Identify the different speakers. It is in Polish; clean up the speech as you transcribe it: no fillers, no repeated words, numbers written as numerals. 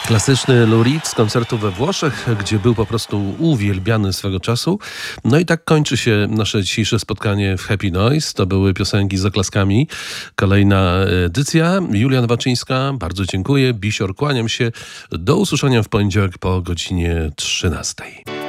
Speaker 1: Klasyczny Lou Reed z koncertu we Włoszech, gdzie był po prostu uwielbiany swego czasu. No i tak kończy się nasze dzisiejsze spotkanie w Happy Noise. To były piosenki z oklaskami. Kolejna edycja. Julia Nowaczyńska, bardzo dziękuję. Bisior, kłaniam się. Do usłyszenia w poniedziałek po godzinie 13.